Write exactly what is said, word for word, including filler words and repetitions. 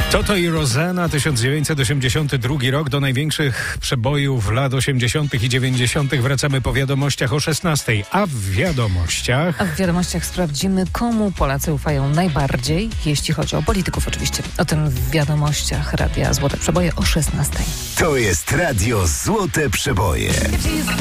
Toto i Rosanna, tysiąc dziewięćset osiemdziesiąty drugi rok. Do największych przebojów lat osiemdziesiątych i dziewięćdziesiątych wracamy po wiadomościach o szesnastej. A w wiadomościach... A w wiadomościach sprawdzimy, komu Polacy ufają najbardziej, jeśli chodzi o polityków oczywiście. O tym w wiadomościach Radia Złote Przeboje o szesnastej. To jest Radio Złote Przeboje.